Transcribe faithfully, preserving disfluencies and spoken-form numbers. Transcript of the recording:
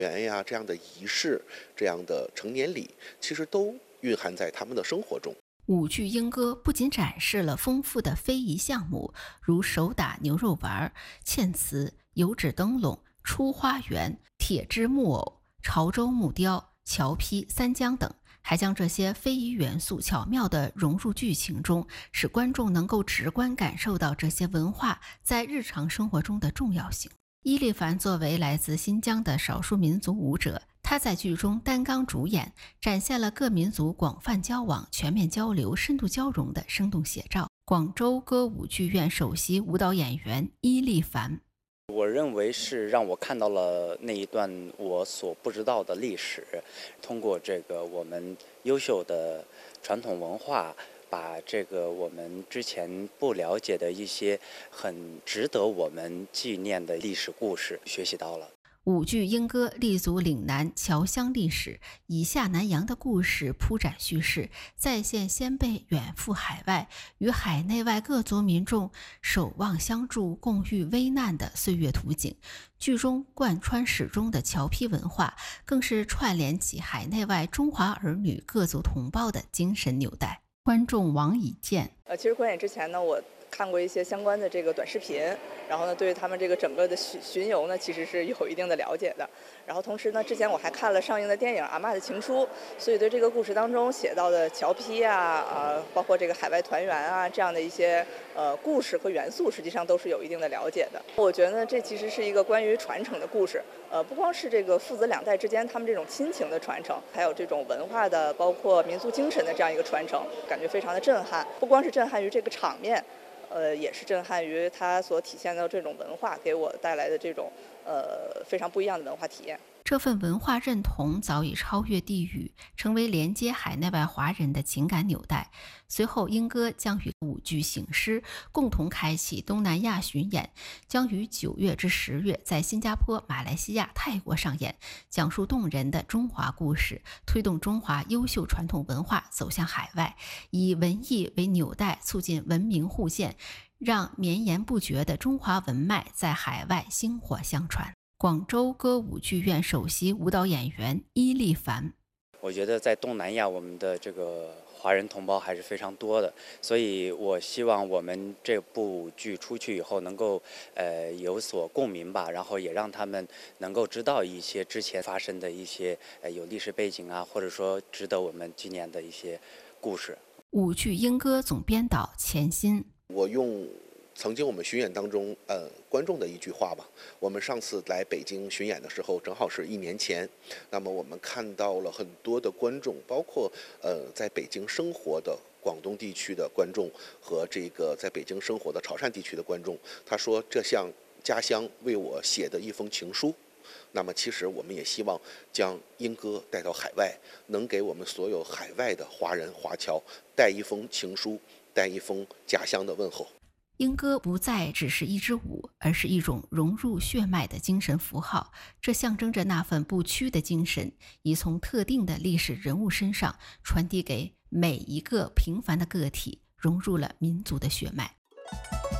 园呀这样的仪式，这样的成年礼，其实都蕴含在他们的生活中。 舞剧莺歌不仅展示了丰富的非遗项目，如手打牛肉丸、嵌瓷、油纸灯笼、出花园、铁制木偶、潮州木雕、桥坯、三江等，还将这些非遗元素巧妙地融入剧情中，使观众能够直观感受到这些文化在日常生活中的重要性。伊丽凡作为来自新疆的少数民族舞者，他在剧中担纲主演，展现了各民族广泛交往、全面交流、深度交融的生动写照。广州歌舞剧院首席舞蹈演员伊丽凡， 我认为是让我看到了那一段我所不知道的历史，通过这个我们优秀的传统文化，把这个我们之前不了解的一些很值得我们纪念的历史故事学习到了。 舞剧莺歌立足岭南侨乡历史，以下南洋的故事铺展叙事，再现先辈远赴海外，与海内外各族民众守望相助、共遇危难的岁月图景。剧中贯穿始终的侨坯文化，更是串联起海内外中华儿女各族同胞的精神纽带。观众王以健， 呃，其实观演之前呢，我看过一些相关的这个短视频，然后呢，对于他们这个整个的巡巡游呢，其实是有一定的了解的。然后同时呢，之前我还看了上映的电影《阿嬷的情书》，所以对这个故事当中写到的侨坯啊，呃，包括这个海外团圆啊这样的一些呃故事和元素，实际上都是有一定的了解的。我觉得呢，这其实是一个关于传承的故事，呃，不光是这个父子两代之间他们这种亲情的传承，还有这种文化的，包括民族精神的这样一个传承，感觉非常的震撼。不光是震撼于这个场面。呃，也是震撼于它所体现的这种文化给我带来的这种呃非常不一样的文化体验。 这份文化认同早已超越地域，成为连接海内外华人的情感纽带。随后，莺歌将与舞剧醒狮共同开启东南亚巡演，将于九月至十月在新加坡、马来西亚、泰国上演，讲述动人的中华故事，推动中华优秀传统文化走向海外，以文艺为纽带，促进文明互鉴，让绵延不绝的中华文脉在海外薪火相传。广州歌舞剧院首席舞蹈演员伊丽凡， 我觉得在东南亚我们的这个华人同胞还是非常多的，所以我希望我们这部剧出去以后能够呃有所共鸣吧，然后也让他们能够知道一些之前发生的一些呃有历史背景啊，或者说值得我们纪念的一些故事。 舞剧莺歌总编导钱鑫， 我用曾经我们巡演当中，呃，观众的一句话吧。我们上次来北京巡演的时候，正好是一年前。那么我们看到了很多的观众，包括呃在北京生活的广东地区的观众和这个在北京生活的潮汕地区的观众。他说，这像家乡为我写的一封情书。那么其实我们也希望将莺歌带到海外，能给我们所有海外的华人华侨带一封情书，带一封家乡的问候。 莺歌不再只是一支舞，而是一种融入血脉的精神符号，这象征着那份不屈的精神，已从特定的历史人物身上传递给每一个平凡的个体，融入了民族的血脉。